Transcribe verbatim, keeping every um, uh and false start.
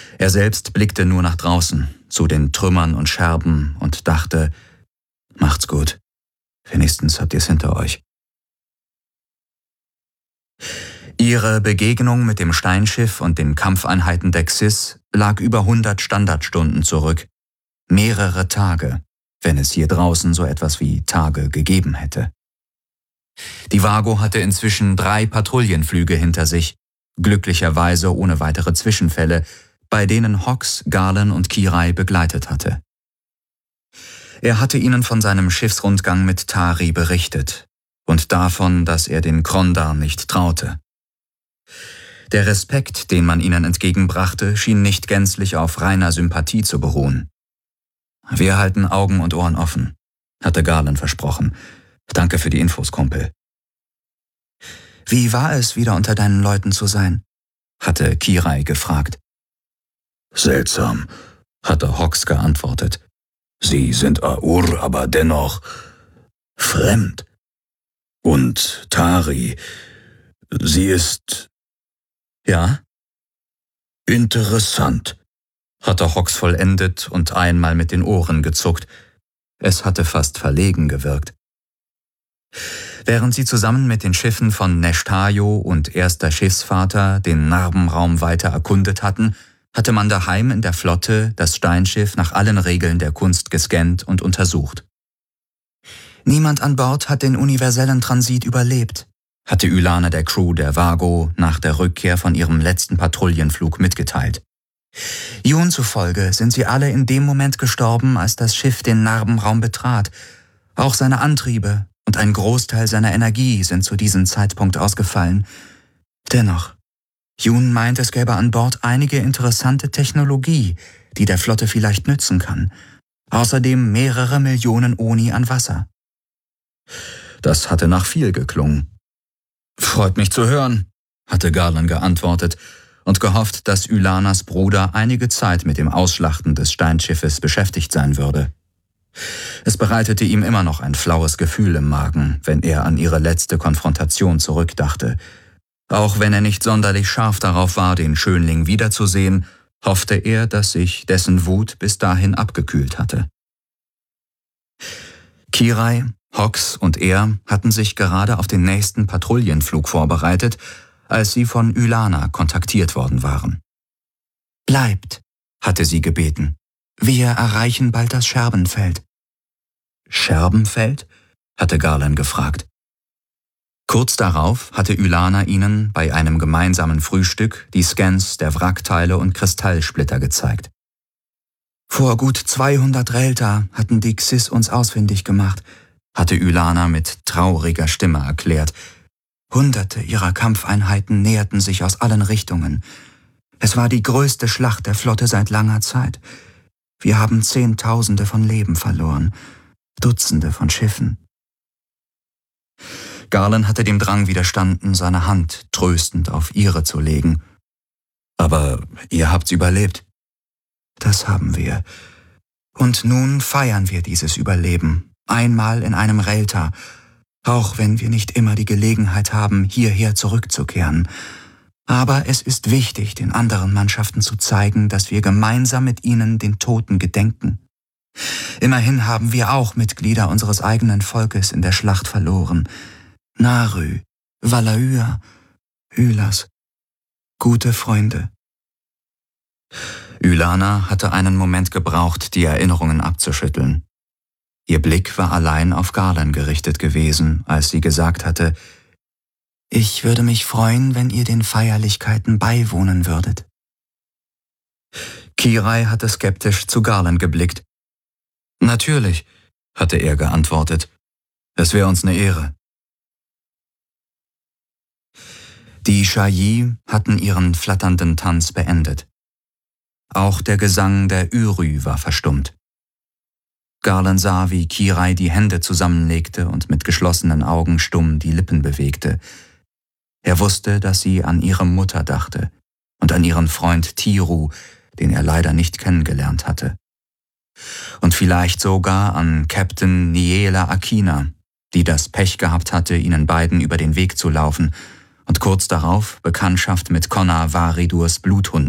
Er selbst blickte nur nach draußen, zu den Trümmern und Scherben und dachte, macht's gut, wenigstens habt ihr's hinter euch. Ihre Begegnung mit dem Steinschiff und den Kampfeinheiten der Xyz lag über hundert Standardstunden zurück. Mehrere Tage, wenn es hier draußen so etwas wie Tage gegeben hätte. Die Vago hatte inzwischen drei Patrouillenflüge hinter sich, glücklicherweise ohne weitere Zwischenfälle, bei denen Hawks, Garland und Kirai begleitet hatte. Er hatte ihnen von seinem Schiffsrundgang mit Tari berichtet und davon, dass er den Krondar nicht traute. Der Respekt, den man ihnen entgegenbrachte, schien nicht gänzlich auf reiner Sympathie zu beruhen. »Wir halten Augen und Ohren offen«, hatte Garland versprochen. »Danke für die Infos, Kumpel.« »Wie war es, wieder unter deinen Leuten zu sein?« hatte Kirai gefragt. »Seltsam«, hatte Hawks geantwortet. »Sie sind Aur, aber dennoch fremd. Und Tari, sie ist...« »Ja?« »Interessant«, hatte Hawks vollendet und einmal mit den Ohren gezuckt. Es hatte fast verlegen gewirkt. Während sie zusammen mit den Schiffen von Neshtayo und erster Schiffsvater den Narbenraum weiter erkundet hatten, hatte man daheim in der Flotte das Steinschiff nach allen Regeln der Kunst gescannt und untersucht. »Niemand an Bord hat den universellen Transit überlebt«, hatte Ylana der Crew der Vago nach der Rückkehr von ihrem letzten Patrouillenflug mitgeteilt. Jun zufolge sind sie alle in dem Moment gestorben, als das Schiff den Narbenraum betrat. Auch seine Antriebe und ein Großteil seiner Energie sind zu diesem Zeitpunkt ausgefallen. Dennoch, Jun meint, es gäbe an Bord einige interessante Technologie, die der Flotte vielleicht nützen kann. Außerdem mehrere Millionen Oni an Wasser. Das hatte nach viel geklungen. »Freut mich zu hören«, hatte Garland geantwortet und gehofft, dass Ylanas Bruder einige Zeit mit dem Ausschlachten des Steinschiffes beschäftigt sein würde. Es bereitete ihm immer noch ein flaues Gefühl im Magen, wenn er an ihre letzte Konfrontation zurückdachte. Auch wenn er nicht sonderlich scharf darauf war, den Schönling wiederzusehen, hoffte er, dass sich dessen Wut bis dahin abgekühlt hatte. Kirai, Hawks und er hatten sich gerade auf den nächsten Patrouillenflug vorbereitet, als sie von Ylana kontaktiert worden waren. »Bleibt«, hatte sie gebeten. »Wir erreichen bald das Scherbenfeld.« »Scherbenfeld?« hatte Garland gefragt. Kurz darauf hatte Ylana ihnen bei einem gemeinsamen Frühstück die Scans der Wrackteile und Kristallsplitter gezeigt. »Vor gut zweihundert Relta hatten die Xyz uns ausfindig gemacht«, hatte Ylana mit trauriger Stimme erklärt. Hunderte ihrer Kampfeinheiten näherten sich aus allen Richtungen. Es war die größte Schlacht der Flotte seit langer Zeit. Wir haben Zehntausende von Leben verloren, Dutzende von Schiffen. Garland hatte dem Drang widerstanden, seine Hand tröstend auf ihre zu legen. »Aber ihr habt's überlebt.« »Das haben wir. Und nun feiern wir dieses Überleben, einmal in einem Relta, auch wenn wir nicht immer die Gelegenheit haben, hierher zurückzukehren. Aber es ist wichtig, den anderen Mannschaften zu zeigen, dass wir gemeinsam mit ihnen den Toten gedenken. Immerhin haben wir auch Mitglieder unseres eigenen Volkes in der Schlacht verloren. Narü, Valahyr, Hylas, gute Freunde.« Ylana hatte einen Moment gebraucht, die Erinnerungen abzuschütteln. Ihr Blick war allein auf Garland gerichtet gewesen, als sie gesagt hatte, »Ich würde mich freuen, wenn ihr den Feierlichkeiten beiwohnen würdet.« Kirai hatte skeptisch zu Garland geblickt. »Natürlich«, hatte er geantwortet. »Es wäre uns eine Ehre.« Die Shayi hatten ihren flatternden Tanz beendet. Auch der Gesang der Ürü war verstummt. Garland sah, wie Kirai die Hände zusammenlegte und mit geschlossenen Augen stumm die Lippen bewegte. Er wusste, dass sie an ihre Mutter dachte und an ihren Freund Tiru, den er leider nicht kennengelernt hatte. Und vielleicht sogar an Captain Niela Akina, die das Pech gehabt hatte, ihnen beiden über den Weg zu laufen und kurz darauf Bekanntschaft mit Connor Varidurs Bluthund